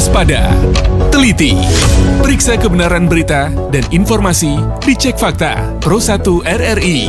Waspada, teliti, periksa kebenaran berita dan informasi di Cek Fakta Pro 1 RRI.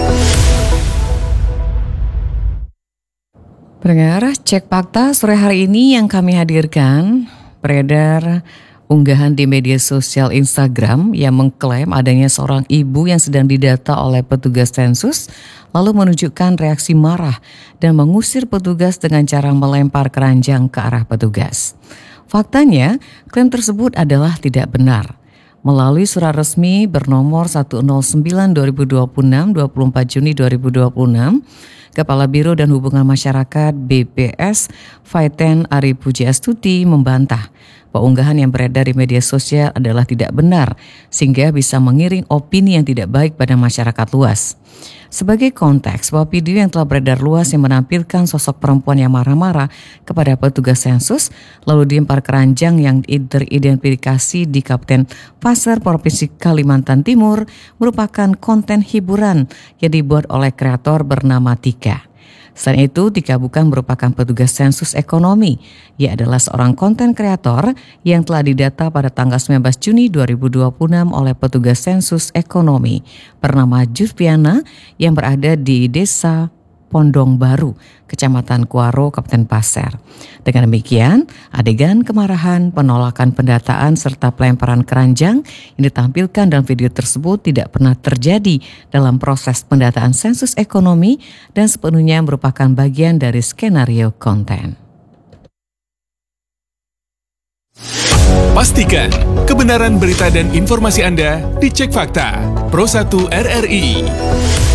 Pendengar, Cek Fakta sore hari ini yang kami hadirkan, beredar unggahan di media sosial Instagram yang mengklaim adanya seorang ibu yang sedang didata oleh petugas sensus, lalu menunjukkan reaksi marah dan mengusir petugas dengan cara melempar keranjang ke arah petugas. Faktanya, klaim tersebut adalah tidak benar. Melalui surat resmi bernomor 109/2026, 24 Juni 2026, Kepala Biro dan Hubungan Masyarakat BPS Faiten Ari Pujiastuti membantah bahwa unggahan yang beredar di media sosial adalah tidak benar sehingga bisa mengiring opini yang tidak baik pada masyarakat luas. Sebagai konteks bahwa video yang telah beredar luas yang menampilkan sosok perempuan yang marah-marah kepada petugas sensus lalu dilempar keranjang yang teridentifikasi di Kabupaten Pasir, Provinsi Kalimantan Timur merupakan konten hiburan yang dibuat oleh kreator bernama Tika. Selain itu, Tika bukan merupakan petugas sensus ekonomi. Ia adalah seorang konten kreator yang telah didata pada tanggal 19 Juni 2026 oleh petugas sensus ekonomi bernama Jurpiana yang berada di Desa Pondong Baru, Kecamatan Kuaro, Kabupaten Pasir. Dengan demikian, adegan kemarahan, penolakan pendataan, serta pelemparan keranjang yang ditampilkan dalam video tersebut tidak pernah terjadi dalam proses pendataan sensus ekonomi dan sepenuhnya merupakan bagian dari skenario konten. Pastikan kebenaran berita dan informasi Anda di Cek Fakta Pro 1 RRI.